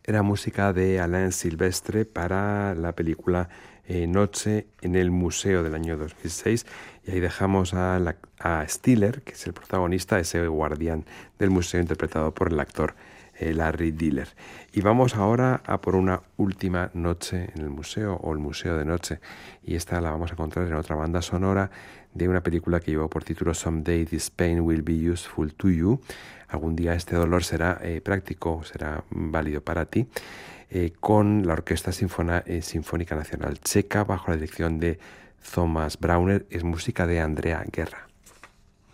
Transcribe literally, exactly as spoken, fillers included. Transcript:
era música de Alain Silvestre para la película eh, Noche en el Museo del año dos mil seis, y ahí dejamos a, la, a Stiller, que es el protagonista, ese guardián del museo interpretado por el actor eh, Larry Diller. Y vamos ahora a por una última noche en el museo, o el museo de noche, y esta la vamos a encontrar en otra banda sonora de una película que llevó por título Someday This Pain Will Be Useful to You. Algún día este dolor será eh, práctico, será válido para ti, eh, con la Orquesta Sinfona, eh, Sinfónica Nacional Checa bajo la dirección de Thomas Brauner. Es música de Andrea Guerra.